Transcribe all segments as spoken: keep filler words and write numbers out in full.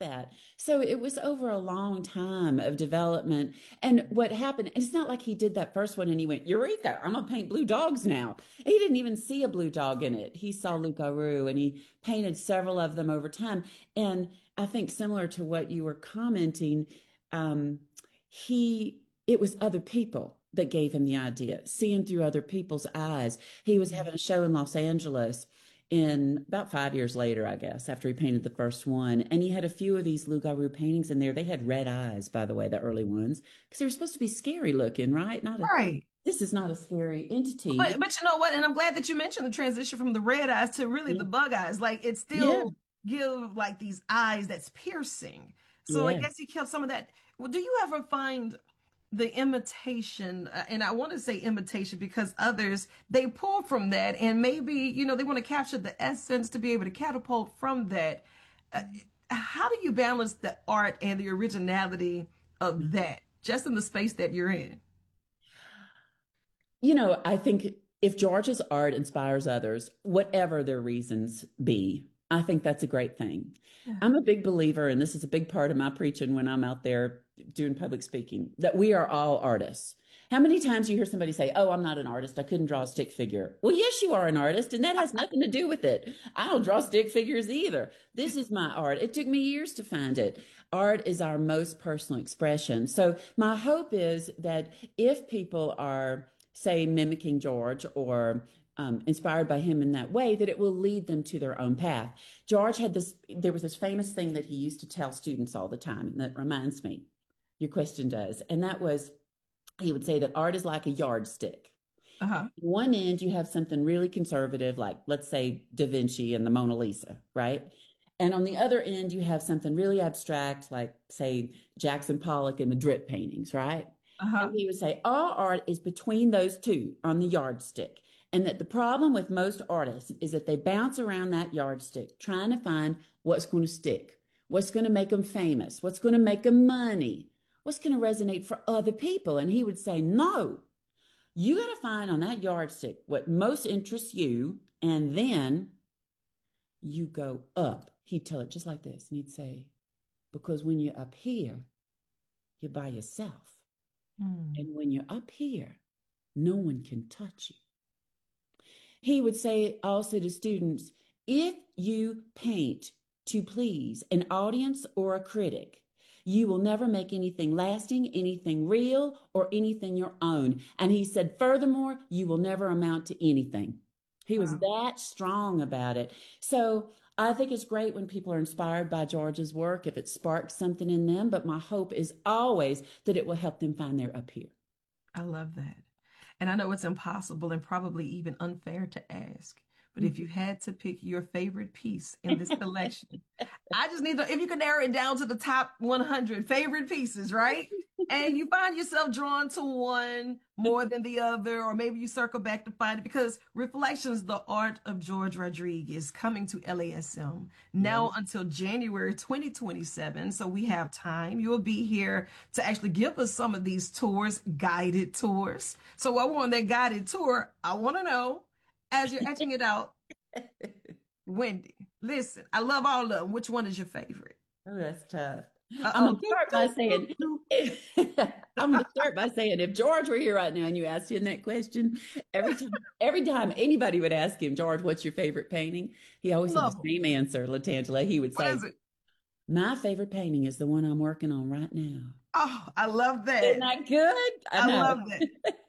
that. So it was over a long time of development. And what happened, and it's not like he did that first one and he went, Eureka, I'm gonna paint blue dogs now. He didn't even see a blue dog in it. He saw Luc Aru and he painted several of them over time. And I think similar to what you were commenting, um, he it was other people that gave him the idea, seeing through other people's eyes. He was having a show in Los Angeles in about five years later, I guess, after he painted the first one. And he had a few of these Lou Garou paintings in there. They had red eyes, by the way, the early ones, because they were supposed to be scary looking, right? Not a, Right. this is not a scary entity. But but you know what? And I'm glad that you mentioned the transition from the red eyes to really Yeah. the bug eyes. Like it Yeah. still give like these eyes that's piercing. So I Yeah. guess he kept some of that. Well, do you ever find the imitation, uh, and I want to say imitation because others they pull from that and maybe you know they want to capture the essence to be able to catapult from that. Uh, how do you balance the art and the originality of that just in the space that you're in? You know, I think if George's art inspires others, whatever their reasons be, I think that's a great thing. Yeah. I'm a big believer, and this is a big part of my preaching when I'm out there doing public speaking, that we are all artists. How many times you hear somebody say, "Oh, I'm not an artist. I couldn't draw a stick figure." Well, yes, you are an artist, and that has nothing to do with it. I don't draw stick figures either. This is my art. It took me years to find it. Art is our most personal expression. So, my hope is that if people are, say, mimicking George or um, inspired by him in that way, that it will lead them to their own path. George had this, there was this famous thing that he used to tell students all the time, and that reminds me, your question does. And that was, he would say that art is like a yardstick. Uh-huh. One end, you have something really conservative, like let's say Da Vinci and the Mona Lisa, right? And on the other end, you have something really abstract, like say Jackson Pollock and the drip paintings, right? And Uh-huh. he would say all art is between those two on the yardstick. And that the problem with most artists is that they bounce around that yardstick trying to find what's going to stick, what's going to make them famous, what's going to make them money, what's going to resonate for other people. And he would say, no, you got to find on that yardstick what most interests you, and then you go up. He'd tell it just like this. And he'd say, because when you're up here, you're by yourself. Hmm. And when you're up here, no one can touch you. He would say also to students, if you paint to please an audience or a critic, you will never make anything lasting, anything real, or anything your own. And he said, furthermore, you will never amount to anything. He was Wow. that strong about it. So I think it's great when people are inspired by George's work, if it sparks something in them. But my hope is always that it will help them find their up here. I love that. And I know it's impossible and probably even unfair to ask, but if you had to pick your favorite piece in this collection, I just need to, if you can narrow it down to the top one hundred favorite pieces, right? And you find yourself drawn to one more than the other, or maybe you circle back to find it because Reflections, the Art of George Rodriguez, coming to L A S M Yeah. now until January twenty twenty-seven. So we have time. You will be here to actually give us some of these tours, guided tours. So while we're on that guided tour, I want to know, as you're etching it out, Wendy, listen, I love all of them. Which one is your favorite? Oh, that's tough. I'm Uh-oh. gonna start by saying, I'm gonna start by saying, if George were here right now and you asked him that question, every time, every time anybody would ask him, George, what's your favorite painting? He always had the Love them. same answer, Latangela. He would What say, is it? my favorite painting is the one I'm working on right now. Oh, I love Isn't that. that good? I I know. love that.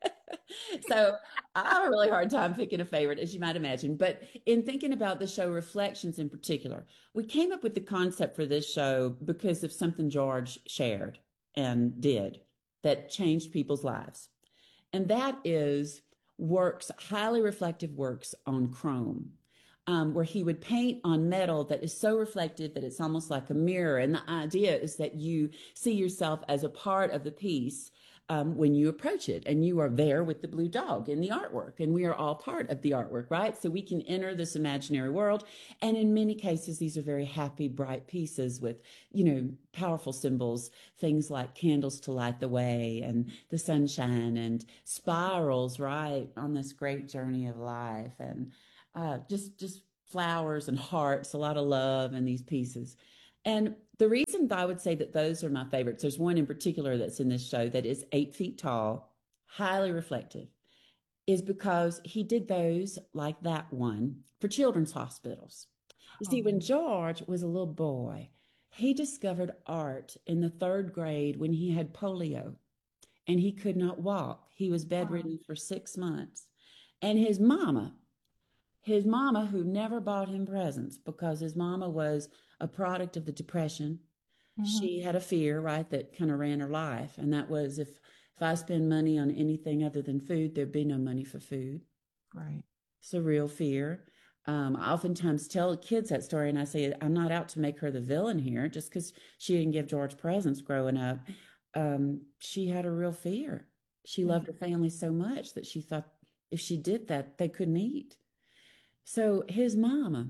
So I have a really hard time picking a favorite, as you might imagine. But in thinking about the show Reflections in particular, we came up with the concept for this show because of something George shared and did that changed people's lives. And that is works, highly reflective works on chrome. Um, where he would paint on metal that is so reflective that it's almost like a mirror. And the idea is that you see yourself as a part of the piece um, when you approach it, and you are there with the blue dog in the artwork, and we are all part of the artwork, right? So we can enter this imaginary world. And in many cases, these are very happy, bright pieces with, you know, powerful symbols, things like candles to light the way and the sunshine and spirals, right, on this great journey of life. And uh, just just flowers and hearts, a lot of love in these pieces. And the reason that I would say that those are my favorites, there's one in particular that's in this show that is eight feet tall, highly reflective, is because he did those like that one for children's hospitals. You see, when Oh, George was a little boy, he discovered art in the third grade when he had polio and he could not walk. He was wow. bedridden for six months. And his mama, his mama, who never bought him presents because his mama was a product of the Depression, Hmm. she had a fear, right, that kind of ran her life. And that was if if I spend money on anything other than food, there'd be no money for food. Right. It's a real fear. Um, I oftentimes tell kids that story, and I say, I'm not out to make her the villain here just because she didn't give George presents growing up. Um, she had a real fear. She loved her Hmm. family so much that she thought if she did that, they couldn't eat. So his mama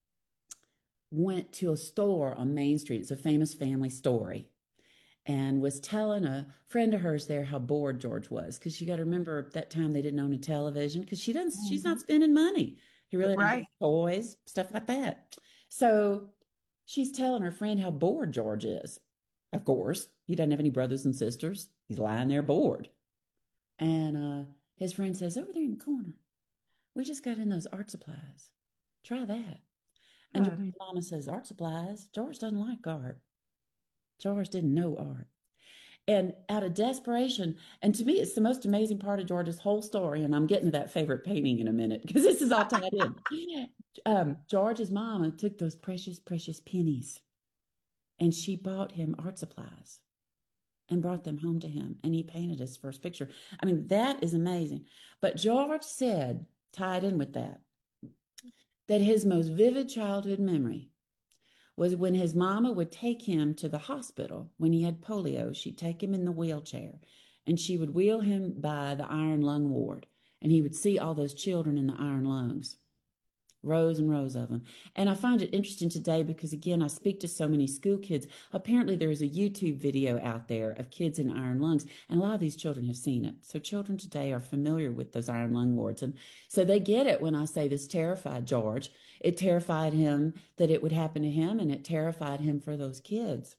went to a store on Main Street. It's a famous family story, and was telling a friend of hers there how bored George was. Because you got to remember at that time they didn't own a television because she doesn't, she's Hmm. not spending money. He really doesn't have Right. toys, stuff like that. So she's telling her friend how bored George is. Of course, he doesn't have any brothers and sisters. He's lying there bored. And uh, his friend says, over there in the corner, we just got in those art supplies. Try that. And George's Right. mama says, art supplies? George doesn't like art. George didn't know art. And out of desperation, and to me, it's the most amazing part of George's whole story. And I'm getting to that favorite painting in a minute because this is all tied in. Um, George's mama took those precious, precious pennies and she bought him art supplies and brought them home to him. And he painted his first picture. I mean, that is amazing. But George said, tied in with that, that his most vivid childhood memory was when his mama would take him to the hospital when he had polio. She'd take him in the wheelchair and she would wheel him by the iron lung ward. And he would see all those children in the iron lungs, rows and rows of them. And I find it interesting today because, again, I speak to so many school kids. Apparently, there is a YouTube video out there of kids in iron lungs, and a lot of these children have seen it. So, children today are familiar with those iron lung wards. And so they get it when I say this terrified George. It terrified him that it would happen to him, and it terrified him for those kids.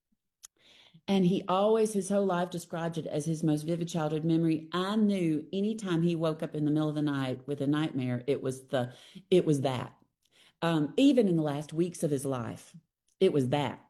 And he always, his whole life, described it as his most vivid childhood memory. I knew anytime he woke up in the middle of the night with a nightmare, it was the, it was that. Um, even in the last weeks of his life, it was that.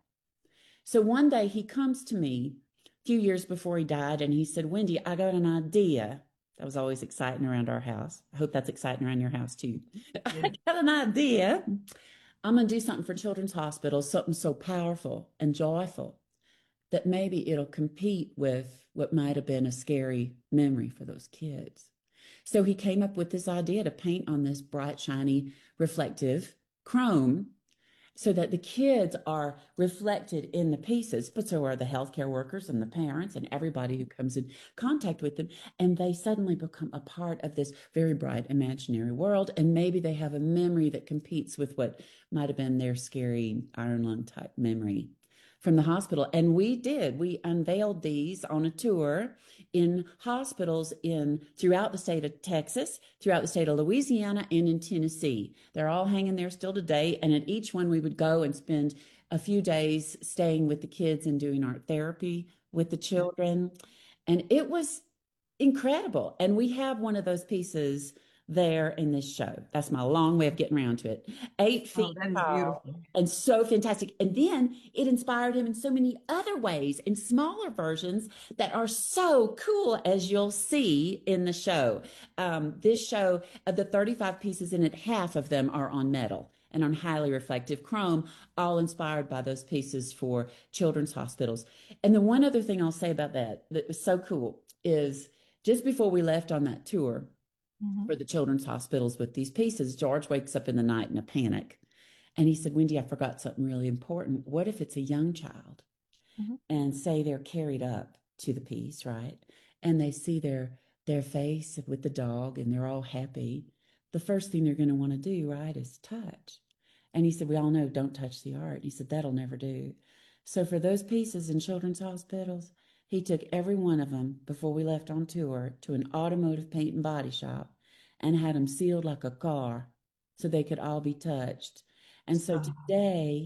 So one day he comes to me a few years before he died, and he said, Wendy, I got an idea. That was always exciting around our house. I hope that's exciting around your house too. Yeah. I got an idea. I'm going to do something for children's hospitals, something so powerful and joyful that maybe it'll compete with what might have been a scary memory for those kids. So he came up with this idea to paint on this bright, shiny, reflective chrome so that the kids are reflected in the pieces, but so are the healthcare workers and the parents and everybody who comes in contact with them. And they suddenly become a part of this very bright imaginary world. And maybe they have a memory that competes with what might have been their scary iron lung type memory from the hospital. And we did, we unveiled these on a tour in hospitals in throughout the state of Texas, throughout the state of Louisiana, and in Tennessee. They're all hanging there still today. And at each one, we would go and spend a few days staying with the kids and doing art therapy with the children. And it was incredible. And we have one of those pieces there in this show. That's my long way of getting around to it. Eight Oh, feet that is tall beautiful. and so fantastic. And then it inspired him in so many other ways in smaller versions that are so cool, as you'll see in the show. Um, this show, of the thirty-five pieces in it, half of them are on metal and on highly reflective chrome, all inspired by those pieces for children's hospitals. And the one other thing I'll say about that that was so cool is just before we left on that tour Hmm. for the children's hospitals with these pieces, George wakes up in the night in a panic. And he said, Wendy, I forgot something really important. What if it's a young child Hmm. and say they're carried up to the piece, right? And they see their their face with the dog and they're all happy. The first thing they're going to want to do, right, is touch. And he said, we all know don't touch the art. And he said, that'll never do. So for those pieces in children's hospitals, he took every one of them before we left on tour to an automotive paint and body shop and had them sealed like a car so they could all be touched. And so Oh, today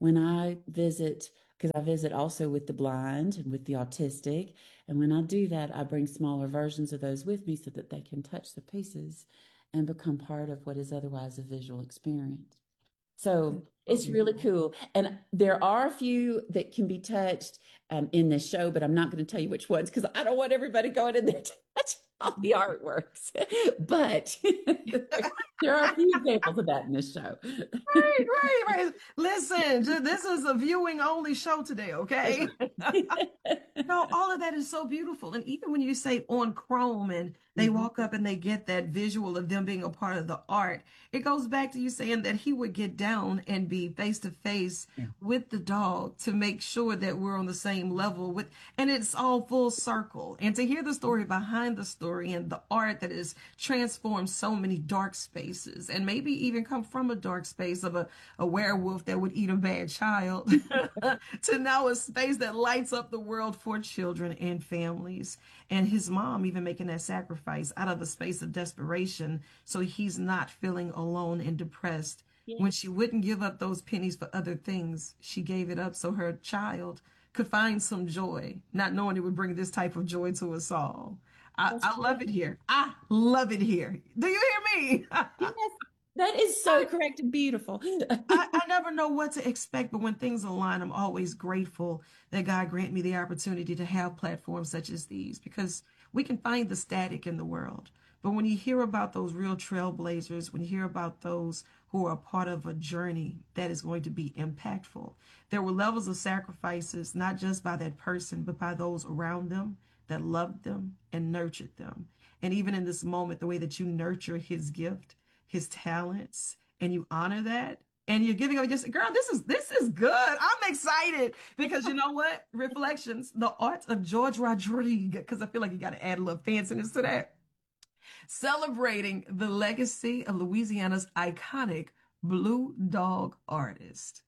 when I visit, because I visit also with the blind and with the autistic, and when I do that, I bring smaller versions of those with me so that they can touch the pieces and become part of what is otherwise a visual experience. So So it's really beautiful. cool. And there are a few that can be touched um, in this show, but I'm not going to tell you which ones because I don't want everybody going in there to touch all the artworks. But there are a few examples of that in this show. Right, right, right. Listen, ju- this is a viewing only show today, That's okay? right. No, all of that is so beautiful. And even when you say on Chrome and they Mhm. walk up and they get that visual of them being a part of the art, it goes back to you saying that he would get down and be face to face Yeah. with the dog to make sure that we're on the same level with, and it's all full circle. And to hear the story behind the story and the art that has transformed so many dark spaces and maybe even come from a dark space of a, a werewolf that would eat a bad child to now a space that lights up the world for children and families. And his mom even making that sacrifice out of a space of desperation so he's not feeling alone and depressed. When she Yes. wouldn't give up those pennies for other things, she gave it up so her child could find some joy, not knowing it would bring this type of joy to us all. I, That's I love correct. it here. I love it here. Do you hear me? Yes. That is so correct and beautiful. I, I never know what to expect, but when things align, I'm always grateful that God grant me the opportunity to have platforms such as these because we can find the static in the world. But when you hear about those real trailblazers, when you hear about those who are a part of a journey that is going to be impactful, there were levels of sacrifices, not just by that person, but by those around them that loved them and nurtured them. And even in this moment, the way that you nurture his gift, his talents, and you honor that and you're giving up just girl this is this is good. I'm excited because you know what, reflections, the art of George Rodriguez, because I feel like you got to add a little fanciness to that, celebrating the legacy of Louisiana's iconic blue dog artist.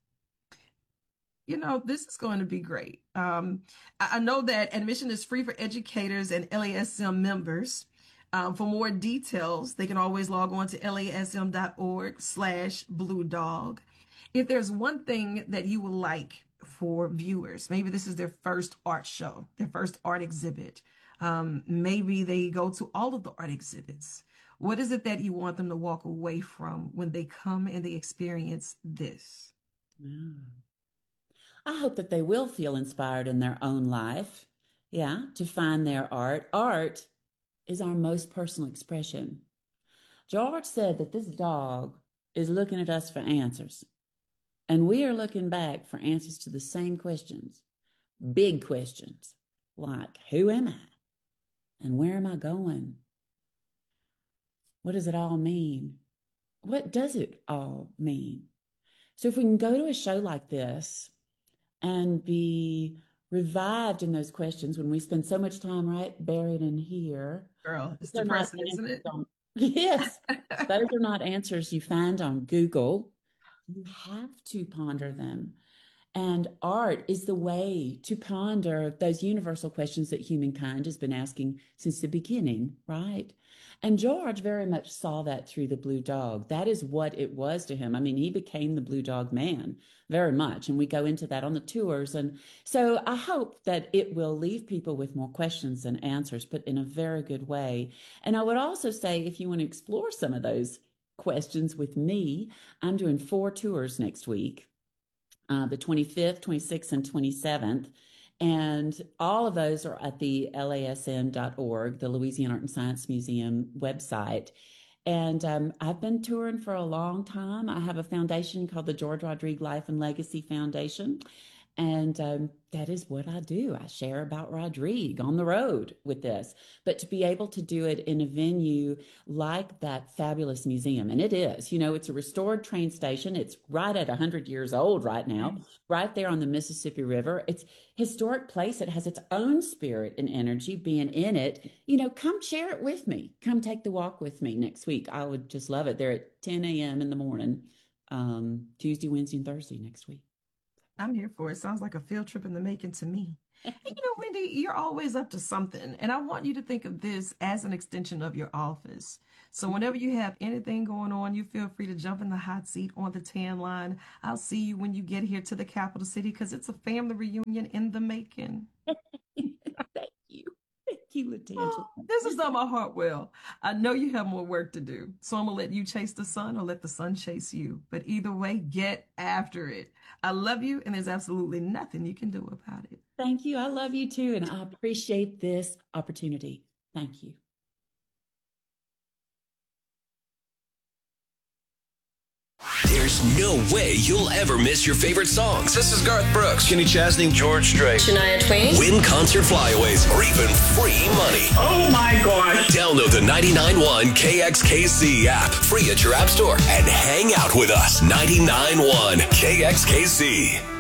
You know, this is going to be great. um, I, I know that admission is free for educators and L A S M members. Um, for more details, they can always log on to lasm.org slash blue dog. If there's one thing that you would like for viewers, maybe this is their first art show, their first art exhibit. Um, maybe they go to all of the art exhibits. What is it that you want them to walk away from when they come and they experience this? Wow. I hope that they will feel inspired in their own life. Yeah, to find their art. Art is our most personal expression. George said that this dog is looking at us for answers, and we are looking back for answers to the same questions, big questions like who am I and where am I going? What does it all mean? What does it all mean? So, if we can go to a show like this and be revived in those questions when we spend so much time right buried in here. Girl, it's These are not depressing, isn't answers it? on, yes, those are not answers you find on Google. You have to ponder them. And art is the way to ponder those universal questions that humankind has been asking since the beginning, right? And George very much saw that through the Blue Dog. That is what it was to him. I mean, he became the Blue Dog man very much. And we go into that on the tours. And so I hope that it will leave people with more questions than answers, but in a very good way. And I would also say, if you want to explore some of those questions with me, I'm doing four tours next week, uh, the twenty-fifth, twenty-sixth, and twenty-seventh. And all of those are at the L A S M dot org, the Louisiana Art and Science Museum website. And um, I've been touring for a long time. I have a foundation called the George Rodriguez Life and Legacy Foundation. And um, that is what I do. I share about Rodrigue on the road with this. But to be able to do it in a venue like that fabulous museum, and it is, you know, it's a restored train station. It's right at one hundred years old right now, right there on the Mississippi River. It's historic place. It has its own spirit and energy being in it. You know, come share it with me. Come take the walk with me next week. I would just love it. They're at ten a m in the morning, um, Tuesday, Wednesday, and Thursday next week. I'm here for it. Sounds like a field trip in the making to me. And you know, Wendy, you're always up to something. And I want you to think of this as an extension of your office. So whenever you have anything going on, you feel free to jump in the hot seat on the tan line. I'll see you when you get here to the capital city because it's a family reunion in the making. Thank you. Thank you, Latangela. Oh, this has done my heart well. I know you have more work to do, so I'm gonna let you chase the sun or let the sun chase you. But either way, get after it. I love you, and there's absolutely nothing you can do about it. Thank you. I love you too, and I appreciate this opportunity. Thank you. There's no way you'll ever miss your favorite songs. This is Garth Brooks, Kenny Chesney, George Strait, Shania Twain, win concert flyaways, or even free money. Oh my gosh. Download the ninety-nine point one K X K C app, free at your app store, and hang out with us. ninety-nine point one K X K C.